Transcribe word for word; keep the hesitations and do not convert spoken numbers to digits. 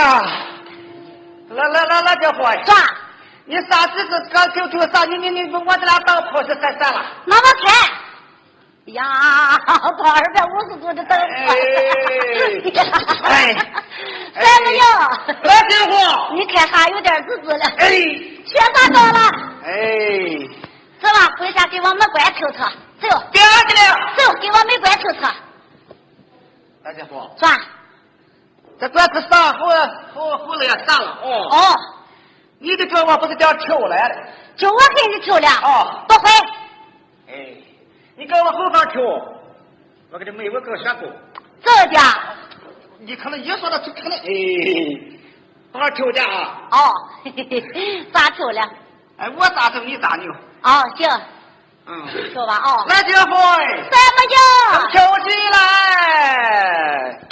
呀，来来来来，这货啥？ 你啥子是刚就就啥？你你你我这俩当炮是三三了。 那我看。呀，多二百五十度的灯。 哎， 三个有。 来姐夫， 你看还有点日子了。 哎， 缺啥到了？ 哎， 走吧，回家给我们关抽抽。走。 别去了。 走，给我们关抽抽。 大姐夫。 转。 这关是啥？后后后来也散了。哦。 哦。 你的哥我不是叫抽来的。 就我给你抽了。 哦。 不会。 哎。你跟我后方抽，我给你每位给我选过。 这家， 你可能一说的就可能哎，多少抽价啊？ 哦，嘿嘿嘿，咋抽了？ 哎，我咋抽你咋扭？ 哦，行， 嗯， 抽吧哦。 来，姐夫， 三个九， 抽起来。